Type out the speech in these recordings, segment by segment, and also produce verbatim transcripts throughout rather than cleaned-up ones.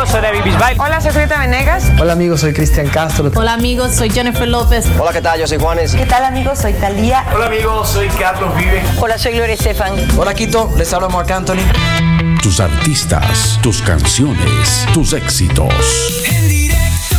amigos, soy David Bisbal. Hola, soy Julieta Venegas. Hola amigos, soy Cristian Castro. Hola amigos, soy Jennifer López. Hola, ¿qué tal? Yo soy Juanes. ¿Qué tal amigos? Soy Thalía. Hola amigos, soy Carlos Vive. Hola, soy Gloria Estefan. Hola Quito, les habla Marc Anthony. Tus artistas, tus canciones, tus éxitos. En directo.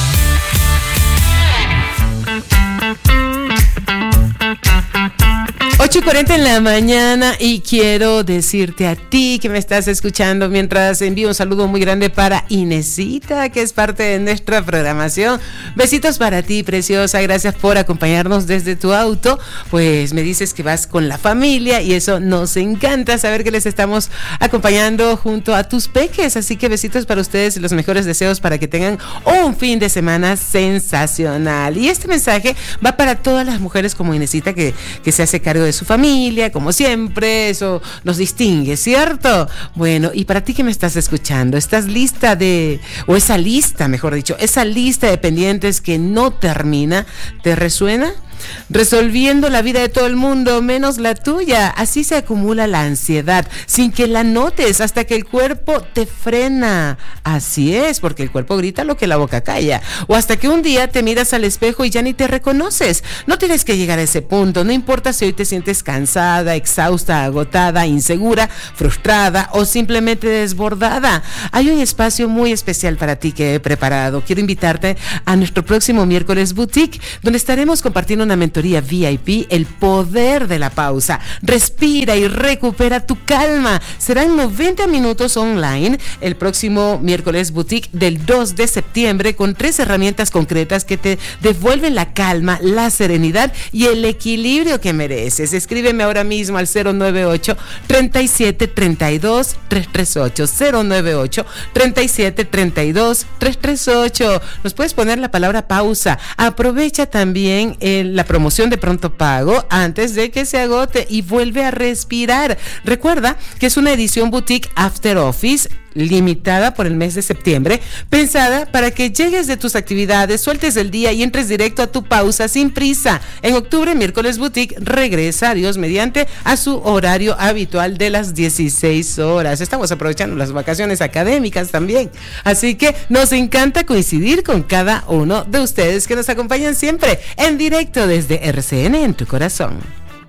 ocho y cuarenta en la mañana y quiero decirte a ti que me estás escuchando mientras envío un saludo muy grande para Inesita, que es parte de nuestra programación. Besitos para ti, preciosa, gracias por acompañarnos desde tu auto. Pues me dices que vas con la familia y eso nos encanta saber que les estamos acompañando junto a tus peques, así que besitos para ustedes y los mejores deseos para que tengan un fin de semana sensacional. Y este mensaje va para todas las mujeres como Inesita que, que se hace cargo de su familia, como siempre, eso nos distingue, ¿cierto? Bueno, y para ti que me estás escuchando, ¿estás lista de, o esa lista, mejor dicho, esa lista de pendientes que no termina, te resuena? Resolviendo la vida de todo el mundo menos la tuya, así se acumula la ansiedad sin que la notes hasta que el cuerpo te frena. Así es, porque el cuerpo grita lo que la boca calla, o hasta que un día te miras al espejo y ya ni te reconoces. No tienes que llegar a ese punto, no importa si hoy te sientes cansada, exhausta, agotada, insegura, frustrada o simplemente desbordada. Hay un espacio muy especial para ti que he preparado. Quiero invitarte a nuestro próximo miércoles Boutique, donde estaremos compartiendo una mentoría V I P, el poder de la pausa. Respira y recupera tu calma. Serán noventa minutos online el próximo miércoles Boutique del dos de septiembre con tres herramientas concretas que te devuelven la calma, la serenidad y el equilibrio que mereces. Escríbeme ahora mismo al cero nueve ocho, treinta y siete, treinta y dos, trescientos treinta y ocho, cero nueve ocho, treinta y siete, treinta y dos, trescientos treinta y ocho. Nos puedes poner la palabra pausa. Aprovecha también el la promoción de pronto pago antes de que se agote y vuelve a respirar. Recuerda que es una edición Boutique After Office limitada por el mes de septiembre, pensada para que llegues de tus actividades, sueltes el día y entres directo a tu pausa sin prisa. En octubre, miércoles Boutique regresa, Dios mediante, a su horario habitual de las dieciséis horas. Estamos aprovechando las vacaciones académicas también, así que nos encanta coincidir con cada uno de ustedes que nos acompañan siempre en directo desde R C N en tu corazón.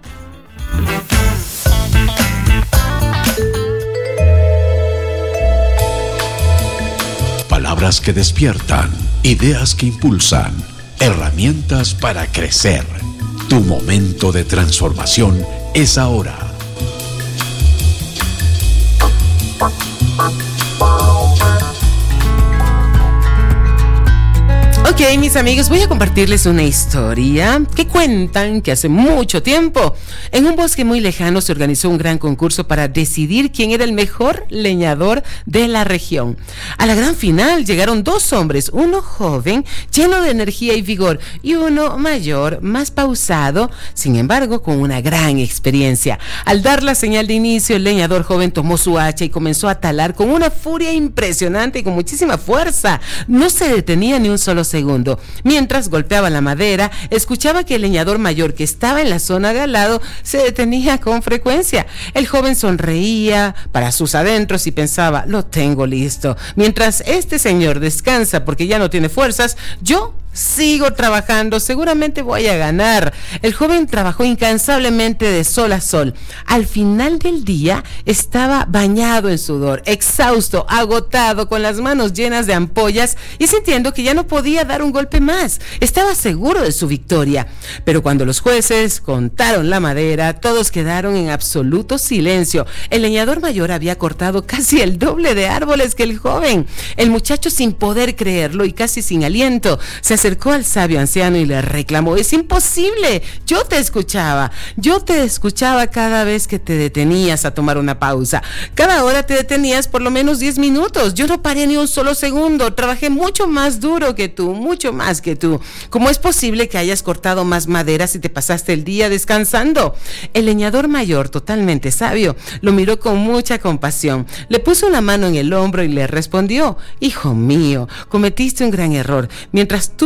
Palabras que despiertan, ideas que impulsan, herramientas para crecer. Tu momento de transformación es ahora. Ok, mis amigos, voy a compartirles una historia que cuentan que hace mucho tiempo, en un bosque muy lejano, se organizó un gran concurso para decidir quién era el mejor leñador de la región. A la gran final llegaron dos hombres, uno joven, lleno de energía y vigor, y uno mayor, más pausado, sin embargo, con una gran experiencia. Al dar la señal de inicio, el leñador joven tomó su hacha y comenzó a talar con una furia impresionante y con muchísima fuerza. No se detenía ni un solo segundo. Mientras golpeaba la madera, escuchaba que el leñador mayor, que estaba en la zona de al lado, se detenía con frecuencia. El joven sonreía para sus adentros y pensaba: lo tengo listo. Mientras este señor descansa porque ya no tiene fuerzas, yo sigo trabajando, seguramente voy a ganar. El joven trabajó incansablemente de sol a sol. Al final del día estaba bañado en sudor, exhausto, agotado, con las manos llenas de ampollas y sintiendo que ya no podía dar un golpe más. Estaba seguro de su victoria, pero cuando los jueces contaron la madera, todos quedaron en absoluto silencio. El leñador mayor había cortado casi el doble de árboles que el joven. El muchacho, sin poder creerlo y casi sin aliento, se acercó al sabio anciano y le reclamó: es imposible, yo te escuchaba, yo te escuchaba cada vez que te detenías a tomar una pausa. Cada hora te detenías por lo menos diez minutos, yo no paré ni un solo segundo, trabajé mucho más duro que tú, mucho más que tú. ¿Cómo es posible que hayas cortado más madera si te pasaste el día descansando? El leñador mayor, totalmente sabio, lo miró con mucha compasión, le puso una mano en el hombro y le respondió: hijo mío, cometiste un gran error. Mientras tú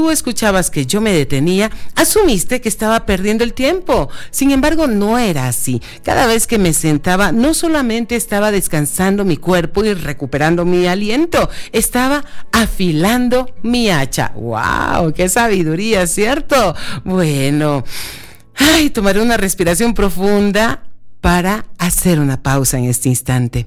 tú escuchabas que yo me detenía, asumiste que estaba perdiendo el tiempo. Sin embargo, no era así. Cada vez que me sentaba, no solamente estaba descansando mi cuerpo y recuperando mi aliento, estaba afilando mi hacha. ¡Wow! ¡Qué sabiduría!, ¿cierto? Bueno, ay, tomaré una respiración profunda para hacer una pausa en este instante.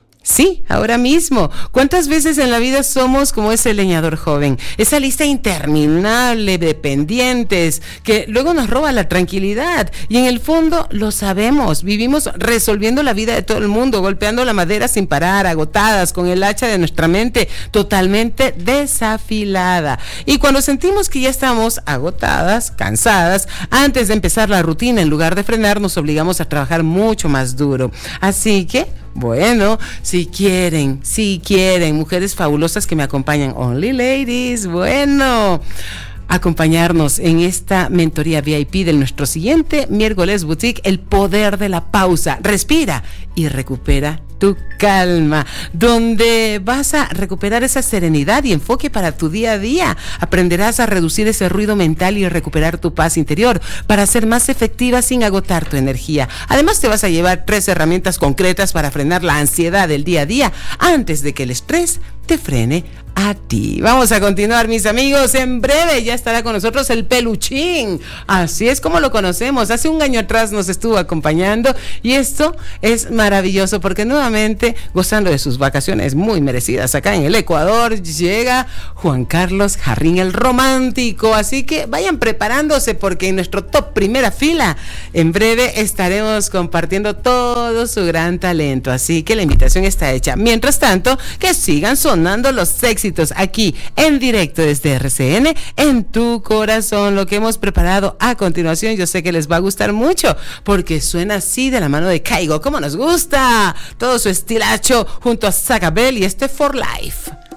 Sí, ahora mismo. ¿Cuántas veces en la vida somos como ese leñador joven? Esa lista interminable de pendientes que luego nos roba la tranquilidad. Y en el fondo lo sabemos. Vivimos resolviendo la vida de todo el mundo, golpeando la madera sin parar, agotadas, con el hacha de nuestra mente totalmente desafilada. Y cuando sentimos que ya estamos agotadas, cansadas, antes de empezar la rutina, en lugar de frenar, nos obligamos a trabajar mucho más duro. Así que, bueno, si quieren, si quieren, mujeres fabulosas que me acompañan, Only Ladies, bueno, acompañarnos en esta mentoría V I P de nuestro siguiente miércoles boutique, el poder de la pausa. Respira y recupera tu calma, donde vas a recuperar esa serenidad y enfoque para tu día a día. Aprenderás a reducir ese ruido mental y recuperar tu paz interior para ser más efectiva sin agotar tu energía. Además, te vas a llevar tres herramientas concretas para frenar la ansiedad del día a día antes de que el estrés te frene a ti. Vamos a continuar, mis amigos. En breve ya estará con nosotros el peluchín. Así es como lo conocemos. Hace un año atrás nos estuvo acompañando y esto es maravilloso porque nuevamente, gozando de sus vacaciones muy merecidas acá en el Ecuador, llega Juan Carlos Jarrín, el romántico. Así que vayan preparándose porque en nuestro top primera fila en breve estaremos compartiendo todo su gran talento. Así que la invitación está hecha. Mientras tanto, que sigan sonando los éxitos aquí en directo desde R C N en tu corazón. Lo que hemos preparado a continuación yo sé que les va a gustar mucho porque suena así de la mano de Caigo, como nos gusta, todo su estilacho junto a Zacabel y este For Life.